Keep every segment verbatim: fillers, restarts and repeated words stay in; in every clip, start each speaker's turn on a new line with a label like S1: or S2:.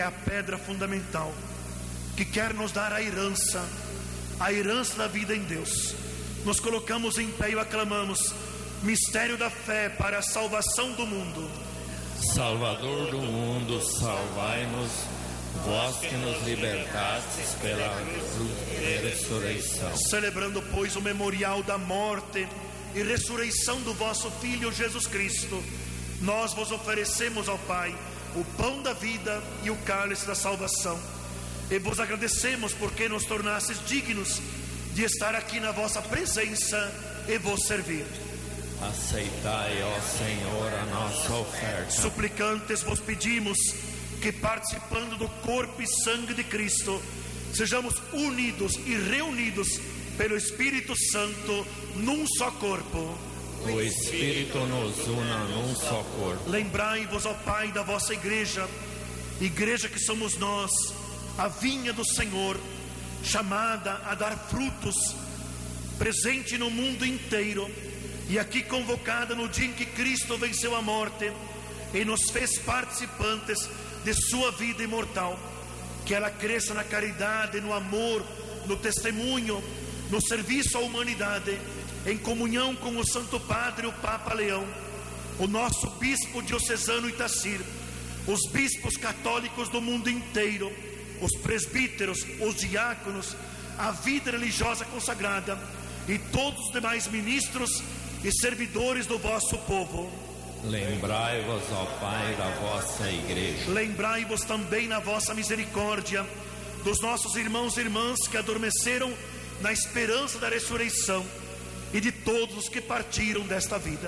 S1: é a pedra fundamental que quer nos dar a herança, a herança da vida em Deus. Nos colocamos em pé e aclamamos: mistério da fé para a salvação do mundo.
S2: Salvador do mundo, salvai-nos, vós que nos libertastes pela cruz e ressurreição.
S1: Celebrando, pois, o memorial da morte e ressurreição do vosso Filho Jesus Cristo, nós vos oferecemos ao Pai o pão da vida e o cálice da salvação, e vos agradecemos porque nos tornastes dignos de estar aqui na vossa presença e vos servir.
S2: Aceitai, ó Senhor, a nossa oferta.
S1: Suplicantes vos pedimos que, participando do corpo e sangue de Cristo, sejamos unidos e reunidos pelo Espírito Santo num só corpo.
S2: O Espírito nos una num só corpo.
S1: Lembrai-vos, ó Pai, da vossa igreja, igreja que somos nós, a vinha do Senhor, chamada a dar frutos, presente no mundo inteiro, e aqui convocada no dia em que Cristo venceu a morte e nos fez participantes de sua vida imortal. Que ela cresça na caridade, no amor, no testemunho, no serviço à humanidade, em comunhão com o Santo Padre, o Papa Leão, o nosso Bispo diocesano Itacir, os bispos católicos do mundo inteiro, os presbíteros, os diáconos, a vida religiosa consagrada e todos os demais ministros e servidores do vosso povo.
S2: Lembrai-vos, ó Pai, da vossa igreja.
S1: Lembrai-vos também na vossa misericórdia dos nossos irmãos e irmãs que adormeceram na esperança da ressurreição e de todos os que partiram desta vida.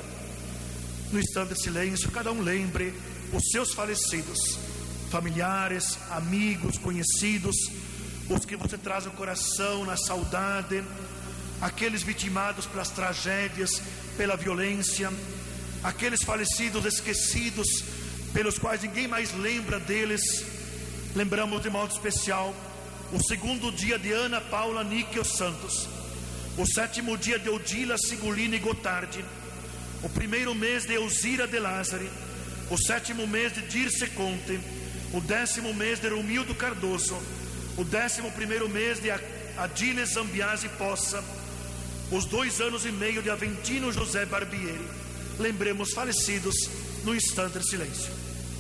S1: No instante de silêncio, cada um lembre os seus falecidos, familiares, amigos, conhecidos, os que você traz no coração, na saudade, aqueles vitimados pelas tragédias, pela violência, aqueles falecidos esquecidos, pelos quais ninguém mais lembra deles. Lembramos de modo especial o segundo dia de Ana Paula Níquel Santos, o sétimo dia de Odila Sigolini Gotardi, o primeiro mês de Elzira de Lázari, o sétimo mês de Dirce Conte, o décimo mês de Romildo Cardoso, o décimo primeiro mês de Adile Zambiasi Poça, os dois anos e meio de Aventino José Barbieri. Lembremos falecidos no instante de silêncio.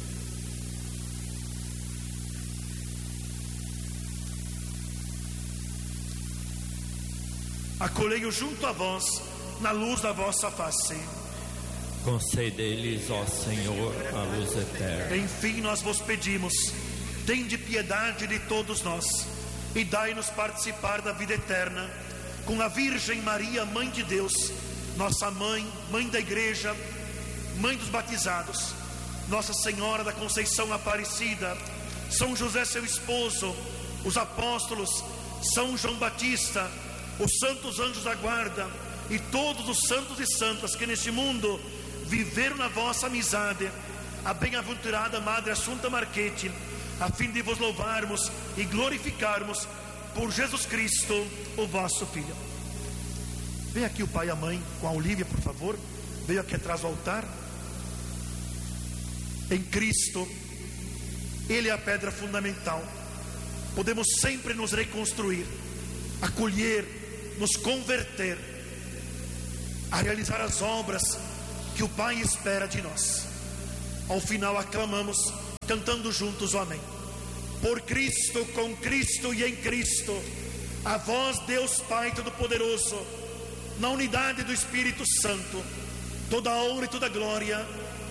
S1: Acolhei-o junto a vós, na luz da vossa face.
S2: Concedei-lhes, ó Senhor, a luz eterna.
S1: Enfim, nós vos pedimos, tende piedade de todos nós e dai-nos participar da vida eterna com a Virgem Maria, Mãe de Deus, nossa mãe, mãe da igreja, mãe dos batizados, Nossa Senhora da Conceição Aparecida, São José seu esposo, os apóstolos, São João Batista, os santos anjos da guarda e todos os santos e santas que neste mundo viveram na vossa amizade, a bem-aventurada Madre Assunta Marchetti, a fim de vos louvarmos e glorificarmos por Jesus Cristo, o vosso Filho. Vem aqui o pai e a mãe com a Olívia, por favor. Veio aqui atrás do altar. Em Cristo, Ele é a pedra fundamental. Podemos sempre nos reconstruir, acolher, nos converter, a realizar as obras que o Pai espera de nós. Ao final aclamamos, cantando juntos o amém. Por Cristo, com Cristo e em Cristo, a vós Deus Pai Todo-Poderoso, na unidade do Espírito Santo, toda a honra e toda a glória